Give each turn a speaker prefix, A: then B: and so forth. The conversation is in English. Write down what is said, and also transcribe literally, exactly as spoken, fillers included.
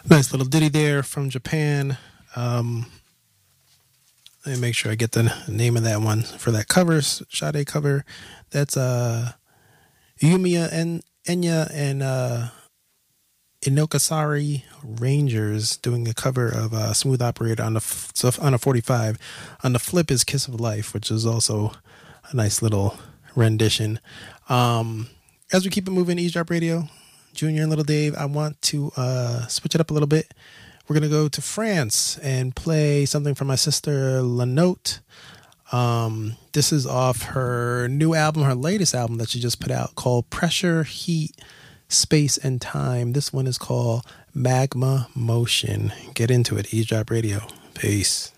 A: Nice little ditty there from Japan. Um, let me make sure I get the name of that one for that cover, Sade cover. That's uh, Yumiya and Enya and uh, Inokasari Rangers doing a cover of uh, Smooth Operator on the on a forty-five. On the flip is Kiss of Life, which is also a nice little rendition. Um, as we keep it moving, Eavesdrop Radio, Junior and Little Dave, I want to uh, switch it up a little bit. We're going to go to France and play something from my sister Lanote. Um, this is off her new album, her latest album that she just put out called Pressure, Heat, Space, and Time. This one is called Magma Motion. Get into it, Eavesdrop Radio. Peace.